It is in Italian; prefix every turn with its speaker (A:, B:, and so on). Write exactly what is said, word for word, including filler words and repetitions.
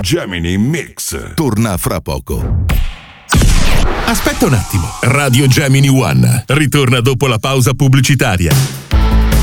A: Gemini Mix
B: torna fra poco.
C: Aspetta un attimo. Radio Gemini One ritorna dopo la pausa pubblicitaria.